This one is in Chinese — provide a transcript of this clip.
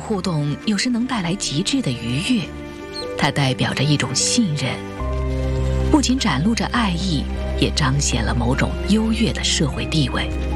互动有时能带来极致的愉悦，它代表着一种信任，不仅展露着爱意，也彰显了某种优越的社会地位。